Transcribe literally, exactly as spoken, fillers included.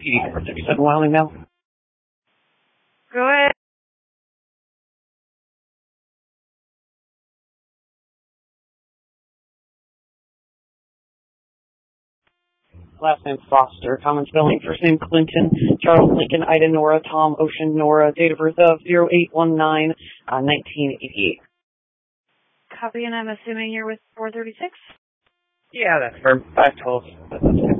P D four thirty-seven Wyoming now. Go ahead. Last name Foster, common spelling, first name Clinton, Charles Lincoln, Ida Nora, Tom Ocean Nora, date of birth of zero eight one nine, uh, nineteen eighty-eight. Copy, and I'm assuming you're with four thirty-six? Yeah, that's for five twelve. That's okay.